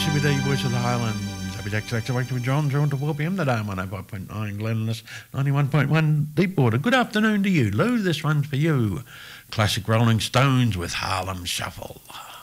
CBD Voice of the Highlands. Happy Jack Selector, with John, through to 4 p.m. today on 105.9 Glenlis, 91.1 Deepwater. Good afternoon to you, Lou. This one's for you. Classic Rolling Stones with Harlem Shuffle.